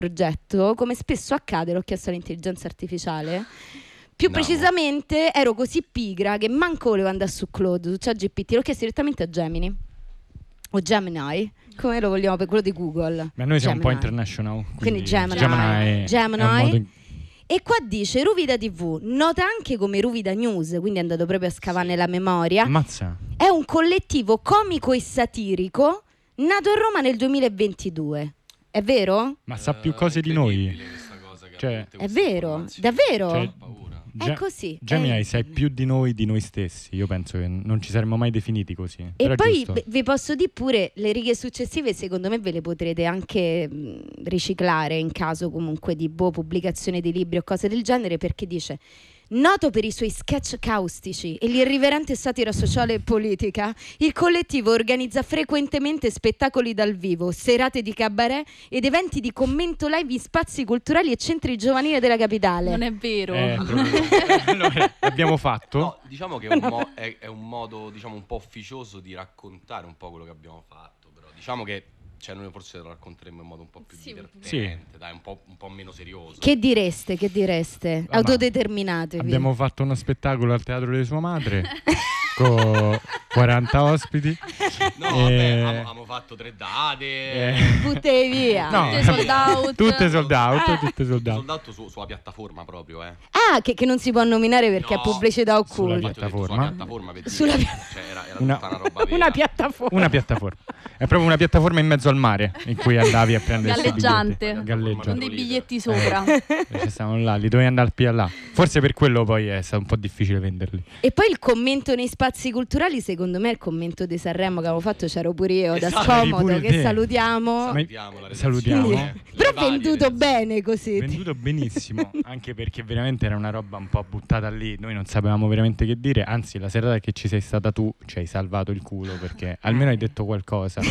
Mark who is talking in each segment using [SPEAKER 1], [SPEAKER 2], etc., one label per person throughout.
[SPEAKER 1] progetto, come spesso accade, l'ho chiesto all'intelligenza artificiale. Più precisamente ero così pigra che manco volevo andare su Claude, su ChatGPT, l'ho chiesto direttamente a Gemini o Gemini, come lo vogliamo, per quello di Google.
[SPEAKER 2] Ma noi siamo
[SPEAKER 1] Gemini.
[SPEAKER 2] un po' international,
[SPEAKER 1] quindi Gemini.
[SPEAKER 2] Gemini è un modo
[SPEAKER 1] E qua dice Ruvida TV, nota anche come Ruvida News, quindi è andato proprio a scavare nella memoria.
[SPEAKER 2] Ammazza.
[SPEAKER 1] È un collettivo comico e satirico nato a Roma nel 2022. È vero?
[SPEAKER 2] Ma sa più cose di noi. Cioè,
[SPEAKER 1] è vero, davvero?
[SPEAKER 2] Cioè,
[SPEAKER 1] è così.
[SPEAKER 2] Gemini sai più di noi stessi. Io penso che non ci saremmo mai definiti così.
[SPEAKER 1] E
[SPEAKER 2] però
[SPEAKER 1] poi vi posso dire pure, le righe successive secondo me ve le potrete anche riciclare in caso comunque di pubblicazione di libri o cose del genere, perché dice: noto per i suoi sketch caustici e l'irriverente satira sociale e politica, il collettivo organizza frequentemente spettacoli dal vivo, serate di cabaret ed eventi di commento live in spazi culturali e centri giovanili della capitale.
[SPEAKER 3] Non è vero.
[SPEAKER 2] L'abbiamo fatto.
[SPEAKER 4] No, diciamo che è un modo, diciamo, un po' ufficioso di raccontare un po' quello che abbiamo fatto, però diciamo che noi forse lo racconteremo in modo un po' più divertente, dai, un po' meno serioso.
[SPEAKER 1] Che direste? Autodeterminatevi.
[SPEAKER 2] Abbiamo fatto uno spettacolo al teatro di sua madre con 40 ospiti.
[SPEAKER 4] No, vabbè, abbiamo fatto 3 date.
[SPEAKER 1] Buttei via.
[SPEAKER 2] No, tutte sold out
[SPEAKER 4] sulla piattaforma proprio,
[SPEAKER 1] che non si può nominare perché è pubblicità occulta.
[SPEAKER 2] Sulla
[SPEAKER 4] piattaforma per
[SPEAKER 1] sulla
[SPEAKER 4] dire, era tutta una roba vera.
[SPEAKER 1] Una
[SPEAKER 2] piattaforma. È proprio una piattaforma in mezzo al mare in cui andavi a prendere
[SPEAKER 3] galleggiante con dei biglietti sopra.
[SPEAKER 2] Ci stavano là, li dovevi andare al PLA. Forse per quello poi è stato un po' difficile venderli.
[SPEAKER 1] E poi il commento nei spazi culturali, secondo me, il commento di Sanremo che avevo fatto, c'ero pure io da scomodo, che salutiamo.
[SPEAKER 2] Salutiamo.
[SPEAKER 1] Però venduto bene così.
[SPEAKER 2] Venduto benissimo, anche perché veramente era una roba un po' buttata lì, noi non sapevamo veramente che dire, anzi la serata che ci sei stata tu ci hai salvato il culo, perché almeno hai detto qualcosa.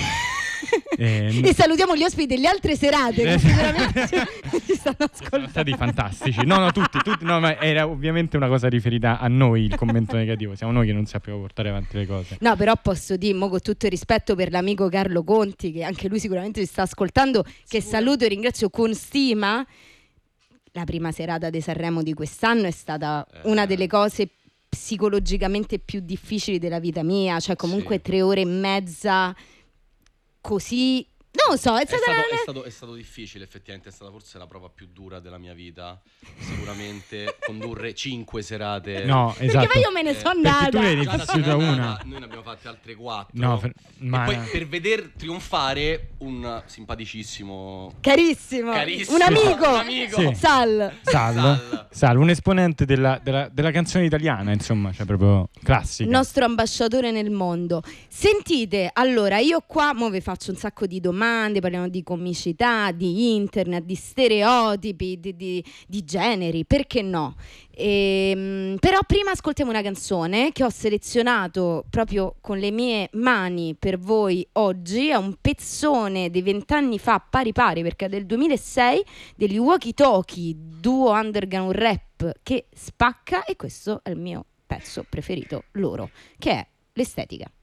[SPEAKER 1] E salutiamo gli ospiti delle altre serate che sicuramente ci stanno ascoltando.
[SPEAKER 2] Sono stati fantastici. No, tutti, no, ma era ovviamente una cosa riferita a noi il commento negativo, siamo noi che non sappiamo portare avanti le cose.
[SPEAKER 1] No, però posso dire, con tutto il rispetto per l'amico Carlo Conti, che anche lui sicuramente ci sta ascoltando, che saluto e ringrazio con stima. La prima serata di Sanremo di quest'anno è stata una delle cose psicologicamente più difficili della vita mia, cioè comunque 3 ore e mezza così, non lo so, è
[SPEAKER 4] stato difficile, effettivamente è stata forse la prova più dura della mia vita, sicuramente condurre 5 serate.
[SPEAKER 2] No, esatto.
[SPEAKER 1] Perché io me ne sono andata.
[SPEAKER 2] Tu eri vissuta una.
[SPEAKER 4] Noi ne abbiamo fatte altre 4.
[SPEAKER 2] No,
[SPEAKER 4] ma e poi per veder trionfare un simpaticissimo,
[SPEAKER 1] carissimo. Un amico.
[SPEAKER 2] Sì. Sal, un esponente della canzone italiana, insomma, cioè proprio classica.
[SPEAKER 1] Il nostro ambasciatore nel mondo. Sentite, allora io qua mo vi faccio un sacco di domande, parliamo di comicità, di internet, di stereotipi, di generi, perché no? Però prima ascoltiamo una canzone che ho selezionato proprio con le mie mani per voi oggi. È un pezzone di 20 anni fa, pari perché è del 2006, degli Walkie Talkie, duo underground rap che spacca, e questo è il mio pezzo preferito loro, che è l'estetica.